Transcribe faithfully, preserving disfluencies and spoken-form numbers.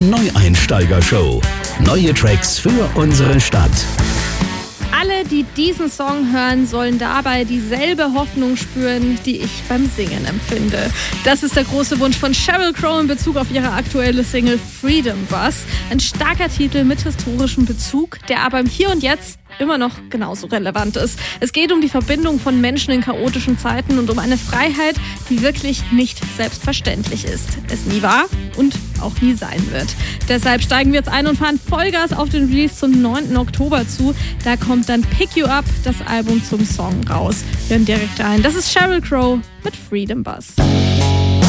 Neueinsteiger-Show. Neue Tracks für unsere Stadt. Alle, die diesen Song hören, sollen dabei dieselbe Hoffnung spüren, die ich beim Singen empfinde. Das ist der große Wunsch von Sheryl Crow in Bezug auf ihre aktuelle Single Freedom Bus. Ein starker Titel mit historischem Bezug, der aber im Hier und Jetzt immer noch genauso relevant ist. Es geht um die Verbindung von Menschen in chaotischen Zeiten und um eine Freiheit, die wirklich nicht selbstverständlich ist. Es nie war und auch nie sein wird. Deshalb steigen wir jetzt ein und fahren Vollgas auf den Release zum neunten Oktober zu. Da kommt dann Pick You Up, das Album zum Song, raus. Wir hören direkt rein. Das ist Sheryl Crow mit Freedom Bus.